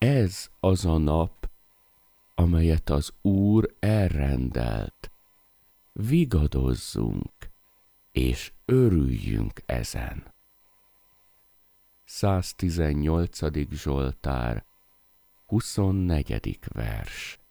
Ez az a nap, amelyet az Úr elrendelt. Vigadozzunk, és örüljünk ezen. 118. Zsoltár, 24. vers.